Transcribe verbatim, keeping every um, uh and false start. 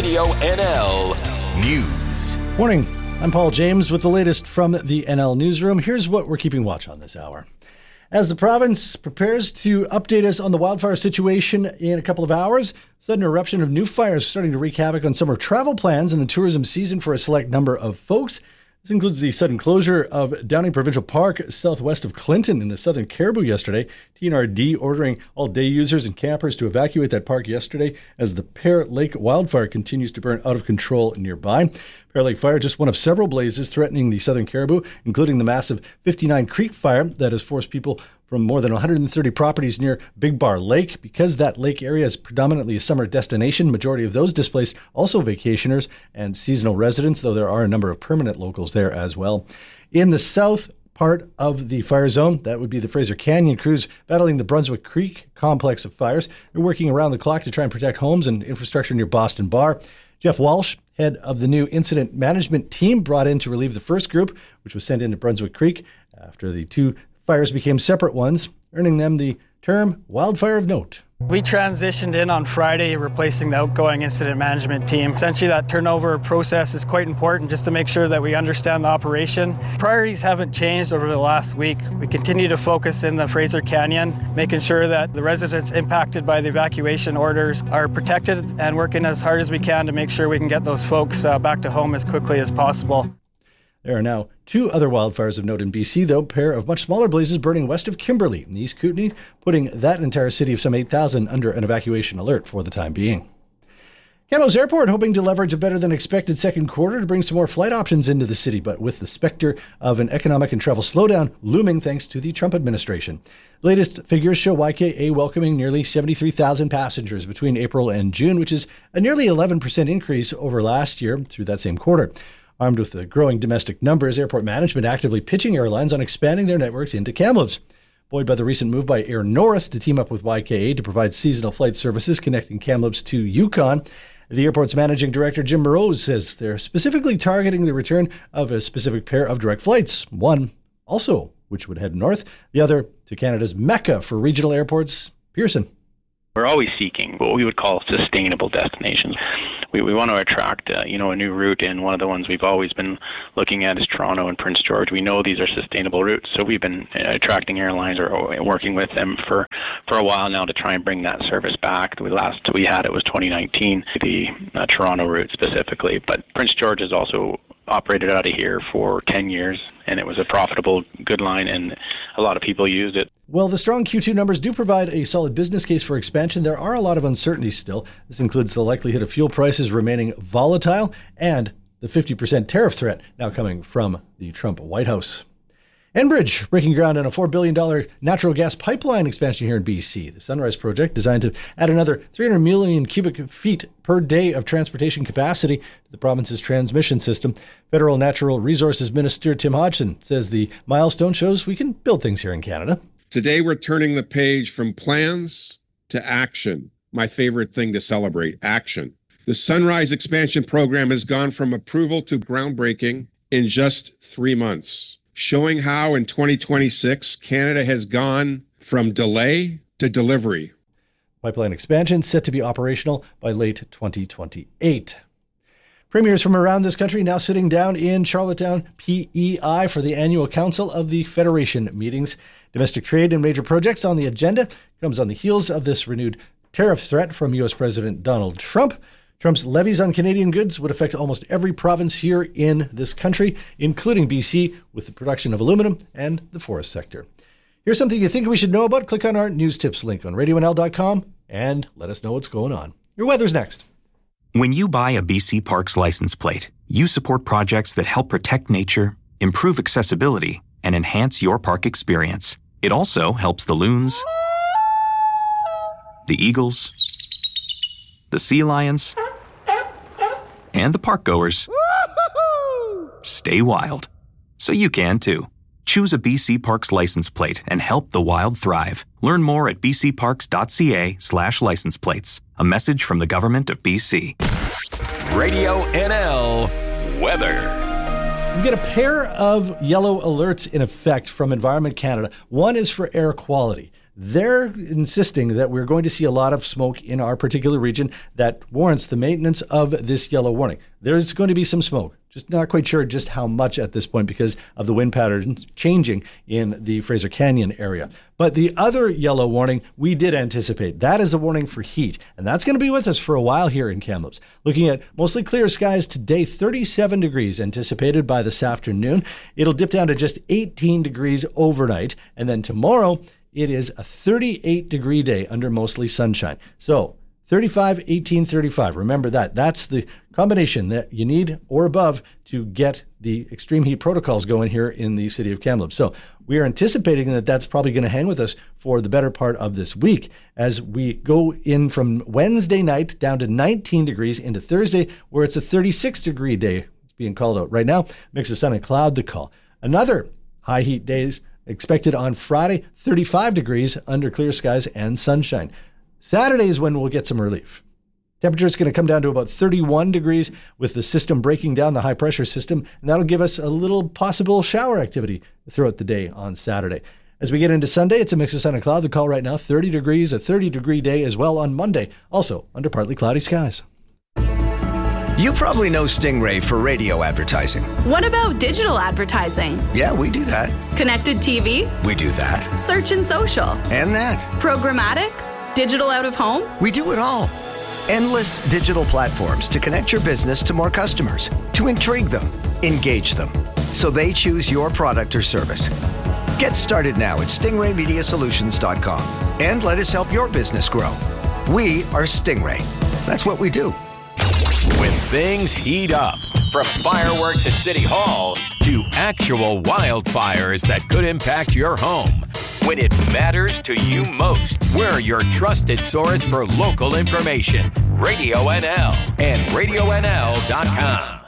Radio N L News. Morning. I'm Paul James with the latest from the N L Newsroom. Here's what we're keeping watch on this hour. As the province prepares to update us on the wildfire situation in a couple of hours, sudden eruption of new fires starting to wreak havoc on summer travel plans and the tourism season for a select number of folks. This includes the sudden closure of Downing Provincial Park southwest of Clinton in the Southern Caribou yesterday. T N R D ordering all day users and campers to evacuate that park yesterday as the Pear Lake wildfire continues to burn out of control nearby. Pear Lake fire, just one of several blazes threatening the Southern Caribou, including the massive fifty-nine Creek fire that has forced people from more than one hundred thirty properties near Big Bar Lake. Because that lake area is predominantly a summer destination, majority of those displaced also vacationers and seasonal residents, though there are a number of permanent locals there as well. In the south part of the fire zone, that would be the Fraser Canyon crews battling the Brunswick Creek complex of fires. They're working around the clock to try and protect homes and infrastructure near Boston Bar. Jeff Walsh, head of the new incident management team, brought in to relieve the first group, which was sent into Brunswick Creek after the two fires became separate ones, earning them the term Wildfire of Note. We transitioned in on Friday, replacing the outgoing incident management team. Essentially, that turnover process is quite important just to make sure that we understand the operation. Priorities haven't changed over the last week. We continue to focus in the Fraser Canyon, making sure that the residents impacted by the evacuation orders are protected and working as hard as we can to make sure we can get those folks uh, back to home as quickly as possible. There are now two other wildfires of note in B C, though, a pair of much smaller blazes burning west of Kimberley in East Kootenay, putting that entire city of some eight thousand under an evacuation alert for the time being. Kamloops Airport hoping to leverage a better than expected second quarter to bring some more flight options into the city, but with the specter of an economic and travel slowdown looming thanks to the Trump administration. The latest figures show Y K A welcoming nearly seventy-three thousand passengers between April and June, which is a nearly eleven percent increase over last year through that same quarter. Armed with the growing domestic numbers, airport management actively pitching airlines on expanding their networks into Kamloops. Buoyed by the recent move by Air North to team up with Y K A to provide seasonal flight services connecting Kamloops to Yukon, the airport's managing director, Jim Moroz, says they're specifically targeting the return of a specific pair of direct flights. One also, which would head north, the other to Canada's Mecca for regional airports, Pearson. We're always seeking what we would call sustainable destinations. We we want to attract, uh, you know, a new route, and one of the ones we've always been looking at is Toronto and Prince George. We know these are sustainable routes, so we've been attracting airlines or working with them for, for a while now to try and bring that service back. The last we had it was twenty nineteen, the uh, Toronto route specifically, but Prince George is also operated out of here for ten years, and it was a profitable, good line, and a lot of people used it. Well, the strong Q two numbers do provide a solid business case for expansion. There are a lot of uncertainties still. This includes the likelihood of fuel prices remaining volatile and the fifty percent tariff threat now coming from the Trump White House. Enbridge breaking ground on a four billion dollars natural gas pipeline expansion here in B C. The Sunrise project, designed to add another three hundred million cubic feet per day of transportation capacity to the province's transmission system. Federal Natural Resources Minister Tim Hodgson says the milestone shows we can build things here in Canada. Today, we're turning the page from plans to action. My favorite thing to celebrate, action. The Sunrise expansion program has gone from approval to groundbreaking in just three months. Showing how in twenty twenty-six, Canada has gone from delay to delivery. Pipeline expansion set to be operational by late twenty twenty-eight. Premiers from around this country now sitting down in Charlottetown, P E I, for the annual Council of the Federation meetings. Domestic trade and major projects on the agenda comes on the heels of this renewed tariff threat from U S President Donald Trump. Trump's levies on Canadian goods would affect almost every province here in this country, including B C, with the production of aluminum and the forest sector. Here's something you think we should know about. Click on our news tips link on radio n l dot com and let us know what's going on. Your weather's next. When you buy a B C Parks license plate, you support projects that help protect nature, improve accessibility, and enhance your park experience. It also helps the loons, the eagles, the sea lions, and the park goers stay wild. So you can too. Choose a B C Parks license plate and help the wild thrive. Learn more at bcparks.ca slash license plates. A message from the government of B C. Radio N L weather. We get a pair of yellow alerts in effect from Environment Canada. One is for air quality. they're insisting that we're going to see a lot of smoke in our particular region that warrants the maintenance of this yellow warning. There's going to be some smoke. Just not quite sure just how much at this point because of the wind patterns changing in the Fraser Canyon area. But the other yellow warning we did anticipate. That is a warning for heat. And that's going to be with us for a while here in Kamloops. Looking at mostly clear skies today, thirty-seven degrees anticipated by this afternoon. It'll dip down to just eighteen degrees overnight. And then tomorrow, it is a thirty-eight degree day under mostly sunshine. So thirty-five, eighteen, thirty-five. Remember that. That's the combination that you need or above to get the extreme heat protocols going here in the city of Kamloops. So we are anticipating that that's probably going to hang with us for the better part of this week as we go in from Wednesday night down to nineteen degrees into Thursday, where it's a thirty-six degree day. It's being called out right now. Mix of sun and cloud, the call. Another high heat days expected on Friday, thirty-five degrees under clear skies and sunshine. Saturday is when we'll get some relief. Temperature is going to come down to about thirty-one degrees with the system breaking down, the high pressure system, and that'll give us a little possible shower activity throughout the day on Saturday. As we get into Sunday, it's a mix of sun and cloud. The call right now, thirty degrees, a thirty degree day as well on Monday, also under partly cloudy skies. You probably know Stingray for radio advertising. What about digital advertising? Yeah, we do that. Connected T V? We do that. Search and social? And that. Programmatic? Digital out of home? We do it all. Endless digital platforms to connect your business to more customers, to intrigue them, engage them, so they choose your product or service. Get started now at stingray media solutions dot com and let us help your business grow. We are Stingray. That's what we do. When things heat up, from fireworks at City Hall to actual wildfires that could impact your home. When it matters to you most, we're your trusted source for local information. Radio N L and radio N L dot com.